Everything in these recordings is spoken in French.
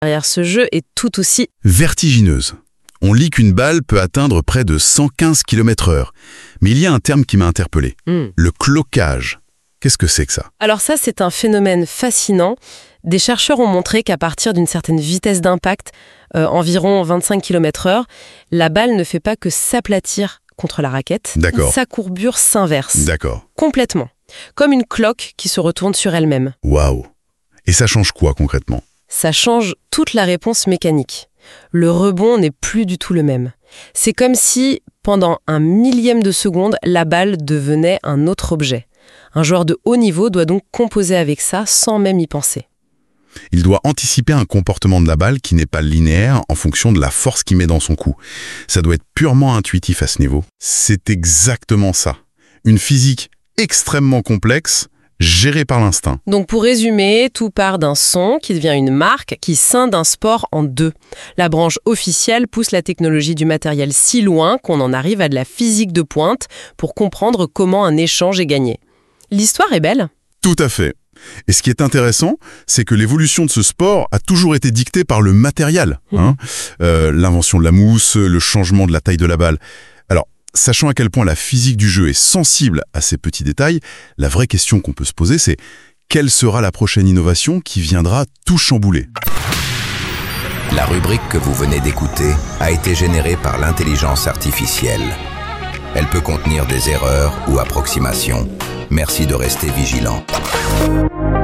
derrière ce jeu est tout aussi... Vertigineuse. On lit qu'une balle peut atteindre près de 115 km/h. Mais il y a un terme qui m'a interpellé. Le cloquage. Qu'est-ce que c'est que ça? Alors ça, c'est un phénomène fascinant. Des chercheurs ont montré qu'à partir d'une certaine vitesse d'impact, environ 25 km/h, la balle ne fait pas que s'aplatir contre la raquette. D'accord. Sa courbure s'inverse. D'accord. Complètement. Comme une cloque qui se retourne sur elle-même. Waouh. Et ça change quoi concrètement? Ça change toute la réponse mécanique. Le rebond n'est plus du tout le même. C'est comme si, pendant un millième de seconde, la balle devenait un autre objet. Un joueur de haut niveau doit donc composer avec ça sans même y penser. Il doit anticiper un comportement de la balle qui n'est pas linéaire en fonction de la force qu'il met dans son coup. Ça doit être purement intuitif à ce niveau. C'est exactement ça. Une physique extrêmement complexe, gérée par l'instinct. Donc pour résumer, tout part d'un son qui devient une marque qui scinde un sport en deux. La branche officielle pousse la technologie du matériel si loin qu'on en arrive à de la physique de pointe pour comprendre comment un échange est gagné. L'histoire est belle. Tout à fait. Et ce qui est intéressant, c'est que l'évolution de ce sport a toujours été dictée par le matériel. L'invention de la mousse, le changement de la taille de la balle. Alors, sachant à quel point la physique du jeu est sensible à ces petits détails, la vraie question qu'on peut se poser, c'est quelle sera la prochaine innovation qui viendra tout chambouler? La rubrique que vous venez d'écouter a été générée par l'intelligence artificielle. Elle peut contenir des erreurs ou approximations. Merci de rester vigilant.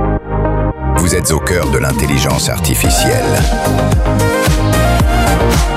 Vous êtes au cœur de l'intelligence artificielle.